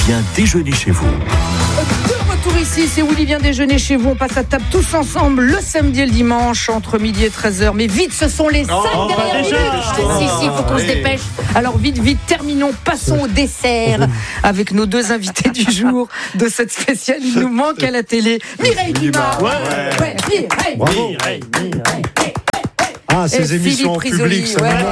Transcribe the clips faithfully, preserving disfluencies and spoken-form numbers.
Viens déjeuner chez vous. De retour ici, c'est Willy vient déjeuner chez vous. On passe à table tous ensemble le samedi et le dimanche entre midi et treize heures. Mais vite, ce sont les cinq oh, dernières déjà. minutes. Si, si, il faut qu'on se dépêche. Alors vite, vite, terminons. Passons au dessert avec nos deux invités du jour de cette spéciale. Il nous manque à la télé. Mireille Dumas. Ouais. Ouais, Mireille. Bravo. Mireille. Ah, ces Et émissions en Philippe public, Risoli, ça ouais.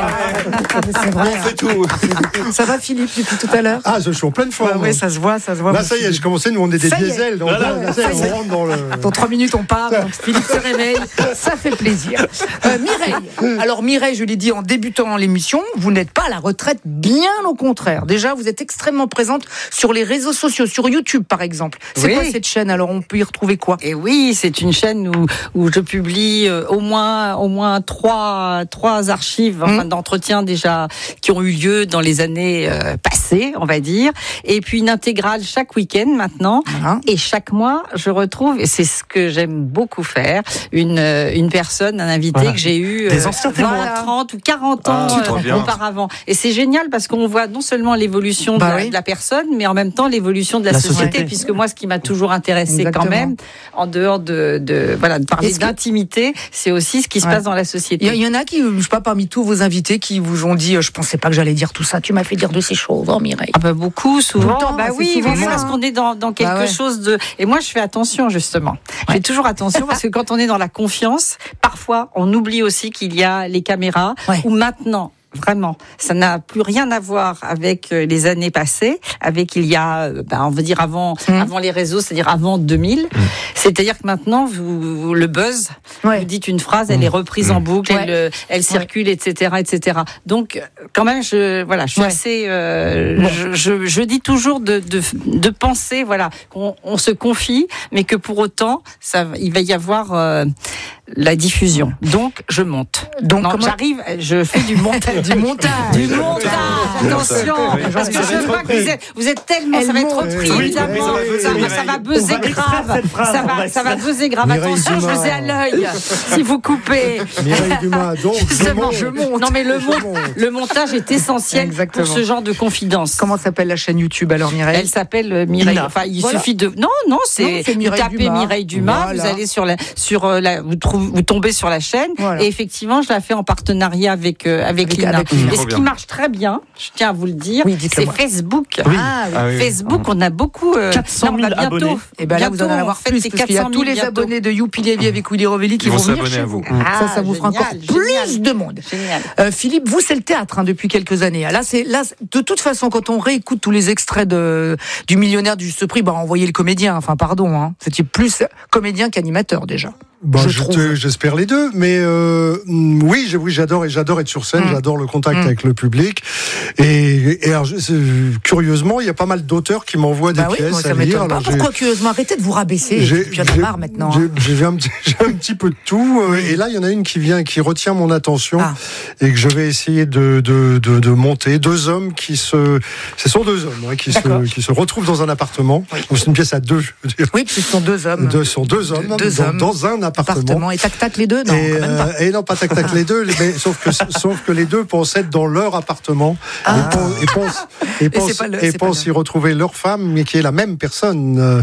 me C'est vrai. fait tout. Ça va Philippe depuis tout à l'heure? Ah, je suis en pleine forme. Oui, ça se voit, ça se voit. Là, mon ça y est, Philippe. je commençais, nous on est des Ça y est. diesels. Donc Voilà. là, ça y est, on rentre dans le. Dans trois minutes, on part. Donc Philippe se réveille. Ça fait plaisir. Euh, Mireille. Alors, Mireille, je l'ai dit en débutant l'émission, vous n'êtes pas à la retraite, bien au contraire. Déjà, vous êtes extrêmement présente sur les réseaux sociaux, sur YouTube, par exemple. C'est Oui. quoi cette chaîne? Alors, on peut y retrouver quoi? Et oui, c'est une chaîne où, où je publie euh, au moins, au moins trois, trois archives, enfin, Mmh. d'entretiens déjà qui ont eu lieu dans les années euh, passées, on va dire. Et puis une intégrale chaque week-end maintenant. Voilà. Et chaque mois, je retrouve, et c'est ce que j'aime beaucoup faire, une, euh, une personne, un invité Voilà. que j'ai eu Des anciens témoins. vingt, trente ou quarante ans Ah, trop euh, bien. auparavant. Et c'est génial parce qu'on voit non seulement l'évolution Bah de, la, oui. de la personne, mais en même temps l'évolution de la, La société, société. puisque moi, ce qui m'a toujours intéressé Exactement. quand même, en dehors de, de voilà de parler Est-ce que- d'intimité, c'est aussi ce qui se Ouais. passe dans la Il société. y, il y en a qui, je sais pas, parmi tous vos invités, qui vous ont dit, euh, je pensais pas que j'allais dire tout ça. Tu m'as fait dire de ces choses, oh Mireille. Ah bah beaucoup, souvent. Tout le temps, bah c'est oui, souvent oui, ça, parce hein. qu'on est dans, dans quelque Bah ouais. chose de. Et moi, je fais attention justement. Je fais toujours attention parce que quand on est dans la confiance, parfois, on oublie aussi qu'il y a les caméras. Ouais. Ou maintenant. Vraiment, ça n'a plus rien à voir avec euh, les années passées, avec il y a, euh, ben, on veut dire avant, Mmh. avant les réseaux, c'est-à-dire avant deux mille. C'est-à-dire que maintenant, vous, vous- le buzz, Ouais. vous dites une phrase, elle est reprise en boucle, Ouais. elle, euh, elle circule, et cetera, et cetera. Donc, euh, quand même, je, voilà, je suis Ouais. assez, euh, Bon. je, je, je dis toujours de, de, de penser, voilà, qu'on on se confie, mais que pour autant, ça, il va y avoir euh, la diffusion. Donc, je monte. Donc, Non, comment- j'arrive, je fais du montage. Du montage. Du montage. Attention, parce que je vois que vous êtes, vous êtes tellement, Elle ça va être monte. repris, Oui, évidemment. oui, oui, Ça, oui, va- oui. ça va On buzzer va extraire grave. cette phrase, Ça on va, va ça va extraire. buzzer grave. Mireille Attention, je Dumas. vous ai à l'œil. Si vous coupez. Mireille Dumas, donc, je Justement, monte. je monte. Non, mais le, Je mon- monte. le montage est essentiel Exactement. pour ce genre de confidence. Comment s'appelle la chaîne YouTube alors, Mireille? Elle s'appelle euh, Mireille. Ina. Enfin, il Voilà. suffit de. Non, non, Non, c'est. c'est Vous Mireille tapez Dumas. Mireille Dumas, Voilà. vous allez sur la, sur euh, la, vous, trouvez, vous tombez sur la chaîne. Voilà. Et effectivement, je la fais en partenariat avec euh, avec, Avec- Lina. avec Lina. Et ce qui marche très bien, je tiens à vous le dire, Oui, dites-le c'est moi. Facebook. Oui. Ah, oui. Facebook, on a beaucoup. euh, quatre cent là, on mille va bientôt. abonnés. Et ben là, vous en bientôt, allez on avoir fête plus, les parce qu'il y a quatre cent tous mille les bientôt. abonnés de Youpi Lévy avec Willy Rovelli qui Ils vont, vont venir s'abonner chez à vous. vous. Ah, ça, ça vous fera génial, encore plus génial. de monde. Génial. Euh, Philippe, vous, c'est le théâtre hein, depuis quelques années. Là, c'est là, de toute façon, quand on réécoute tous les extraits de, du Millionnaire du Juste Prix, bah, envoyez le comédien. Enfin, pardon, hein. C'était plus comédien qu'animateur déjà. Bon, je je trouve. te- j'espère les deux, mais euh, mm, oui, j'ai- oui, j'adore et j'adore être sur scène, Mm. j'adore le contact Mm. avec le public. Et, et alors, je- c'est- curieusement, il y a pas mal d'auteurs qui m'envoient des Bah oui, pièces moi, ça à lire. m'étonne pas. Alors, j'ai- Pourquoi curieusement arrêtez de vous rabaisser. j'ai- Puis il y en a j'ai- marre maintenant. j'ai- hein. J'ai un, petit- j'ai un petit peu de tout, euh, et là, il y en a une qui vient, qui retient mon attention, Ah. et et que je vais essayer de, de, de, de monter. Deux hommes qui se, ce sont deux hommes hein, qui D'accord. se, qui se retrouvent dans un appartement. Oui. Donc, c'est une pièce à deux, je veux dire. Oui, puis ce sont deux hommes. Deux, ce sont deux hommes, Deux dans, hommes. dans un appartement. Appartement. Et tac tac les deux. Non, et, quand même pas. euh, et non, pas tac tac les deux, mais sauf que, sauf que les deux pensent être dans leur appartement Ah. et pensent, et pensent, et pensent, c'est pas le- et c'est pas pensent le- y retrouver leur femme, mais qui est la même personne. Euh,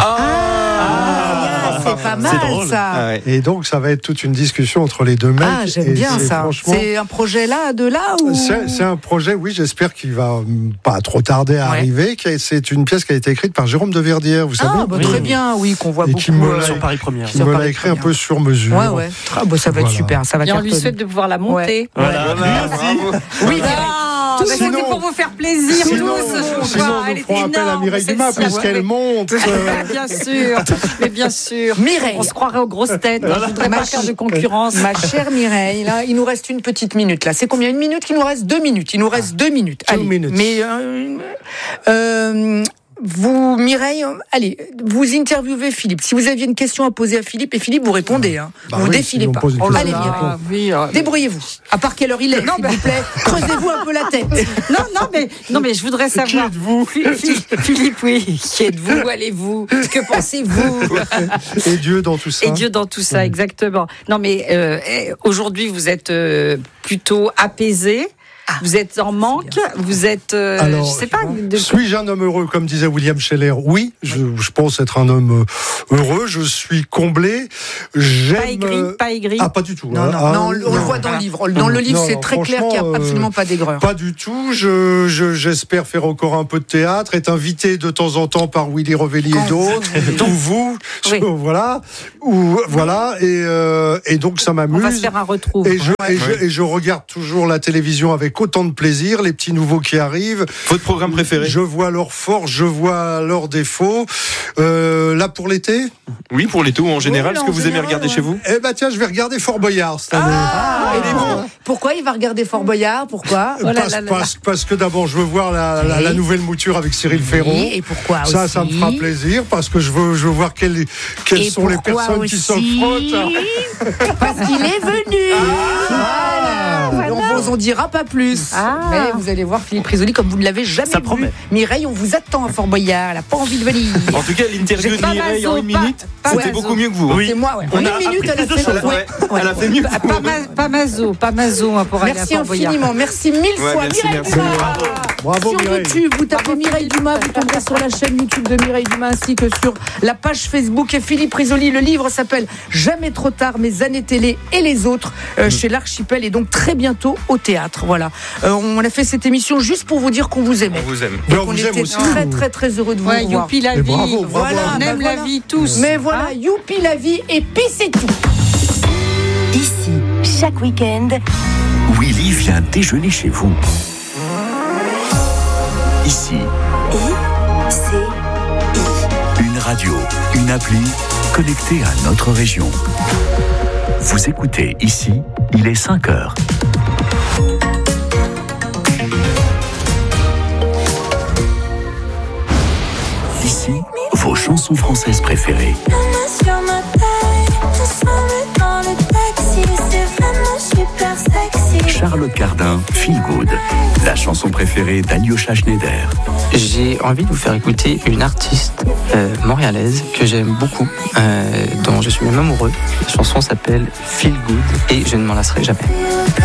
Ah, c'est pas mal drôle. ça. Ah ouais. Et donc, ça va être toute une discussion entre les deux mecs. Ah, j'aime et bien c'est ça. franchement- C'est un projet là, de là ou C'est c'est un projet, oui, j'espère qu'il va hum, pas trop tarder à Ouais. arriver. qui a- C'est une pièce qui a été écrite par Jérôme de Verdière, vous savez. Ah, bah, Oui. très bien, oui, qu'on voit Et beaucoup. qui me euh, l'a- Sur Paris Première. qui sur me l'a Paris écrit un Première. peu sur mesure. Ouais, ouais. Ah, bah, ça va être Voilà. super, ça va Et on lui cartonner. souhaite de pouvoir la monter. Voilà. Oui, Ah, Sinon- mais c'était pour vous faire plaisir Sinon, tous. sinon, Quoi, nous elle ferons était appel à énorme, Mireille Dumas, celle-ci. puisqu'elle Ouais. monte. euh, Bien sûr, mais bien sûr. Mireille. On se croirait aux grosses têtes. Je voudrais pas faire de concurrence. Ma chère Mireille, là, il nous reste une petite minute. Là, c'est combien? Une minute? Il nous reste deux minutes. Il nous reste deux minutes. Two Allez. minutes. Mais euh, euh, vous, Mireille, euh, allez, vous interviewez Philippe. Si vous aviez une question à poser à Philippe, et Philippe, vous répondez. Hein. Bah vous oui, défilez si on pas. pose une Oh là question, là. je réponds. Ah, oui, euh, Débrouillez-vous. À part quelle heure il est, s'il vous plaît. Creusez-vous un peu la tête. Non, non, mais, non, mais je voudrais savoir. Qui êtes-vous Philippe, Philippe, oui. Qui êtes-vous? Où allez-vous? Que pensez-vous? Et Dieu dans tout ça. Et Dieu dans tout ça, exactement. Non, mais euh, eh, aujourd'hui, vous êtes euh, plutôt apaisé. Ah, vous êtes en manque, vous êtes, euh, Alors, je sais pas. De... Suis-je un homme heureux, comme disait William Scheller? Oui, je, je pense être un homme heureux. Je suis comblé. J'aime... Pas aigri, pas aigri. Ah, pas du tout. Non, hein. non, Ah, non, on le voit dans le livre. Dans le livre, Non, c'est non, très clair qu'il n'y a franchement, absolument pas d'aigreur. Pas du tout. Je, je, j'espère faire encore un peu de théâtre, être invité de temps en temps par Willy Revelli Quand et d'autres, ou vous, Oui. voilà, ou voilà, et, euh, et donc ça On va se m'amuse. faire un retrouve. Et je, et, Ouais. je, et je regarde toujours la télévision avec autant de plaisir, les petits nouveaux qui arrivent. Votre programme préféré? Je vois leurs forces, je vois leurs défauts. Euh, là pour l'été, Oui, pour les taux en général, Oui, ce que en vous aimez général, regarder ouais. chez vous? eh ben tiens, je vais regarder Fort Boyard cette année. Ah, et il est pour- bon. Pourquoi il va regarder Fort Boyard? Pourquoi? Oh là parce, là là parce- parce que d'abord, je veux voir la, la, la nouvelle mouture avec Cyril Ferron. Oui, et pourquoi Ça, aussi ça me fera plaisir parce que je veux, je veux voir quelles, quelles Et sont les pourquoi personnes qui s'en aussi frottent. Parce qu'il est venu. Ah, Voilà. On vous en dira pas plus. Ah. Mais vous allez voir Philippe Risoli comme vous ne l'avez jamais Ça vu. promet. Mireille, on vous attend à Fort Boyard. Elle n'a pas envie de venir. En tout cas, l'interview J'ai de pas Mireille en Mazo, une pas- minute, pas c'était Mazo. beaucoup mieux que vous. hein. C'est moi, ouais. En On une a minute, appris elle a plus de fait choses. le- Ouais, ouais. Elle a fait mieux que vous. Pas, ma- pas Mazo, pas Mazo hein, pour aller à Merci Fort Boyard. infiniment, merci mille Ouais, fois. merci, Mireille merci. Dumas. Bravo, Sur Mireille. YouTube, vous tapez Mireille Dumas, vous tomberez sur la chaîne YouTube de Mireille Dumas ainsi que sur la page Facebook et Philippe Risoli. Le livre s'appelle Jamais trop tard, mes années télé et les autres euh, chez l'Archipel et donc très bientôt au théâtre. Voilà. Euh, on a fait cette émission juste pour vous dire qu'on vous aimait. On vous aime. Mais on On vous aime était aussi. très très très heureux de vous Ouais, revoir. youpi la Et vie. bravo, bravo. Voilà, On bah aime voilà. la vie tous. Mais voilà, Hein youpi la vie et puis c'est tout. Ici, chaque week-end, Willy vient déjeuner chez vous. Ici, I, C, I. une radio, une appli connectée à notre région. Vous écoutez ici, il est cinq heures. Ici, vos chansons françaises préférées. Sur ma taille, ensemble dans le taxi, c'est vraiment super sexy. Charlotte Cardin, Feel Good, la chanson préférée d'Alyosha Schneider. J'ai envie de vous faire écouter une artiste euh, montréalaise que j'aime beaucoup, euh, dont je suis même amoureux. La chanson s'appelle Feel Good et je ne m'en lasserai jamais.